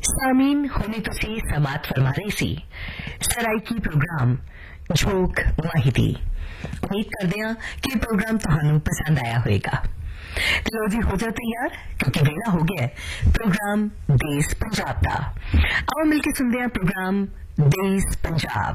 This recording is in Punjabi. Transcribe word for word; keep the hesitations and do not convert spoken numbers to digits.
ਸਾਮੀਨ ਹੁਣੇ ਤੁਸੀਂ ਸਮਾਤ ਫਰਮਾ ਰਹੇ ਸੀ ਸਰਾਇਕੀ ਪ੍ਰੋਗਰਾਮ ਝੋਕ ਮਾਹਿਤੀ। ਉਮੀਦ ਕਰਦੇ ਹਾਂ ਕਿ ਇਹ ਪ੍ਰੋਗਰਾਮ ਤੁਹਾਨੂੰ ਪਸੰਦ ਆਇਆ ਹੋਵੇਗਾ। लो जी हो जाते यार क्योंकि वेला हो गया प्रोग्राम देश पंजाब का। आओ मिलके सुनते हैं प्रोग्राम देश पंजाब।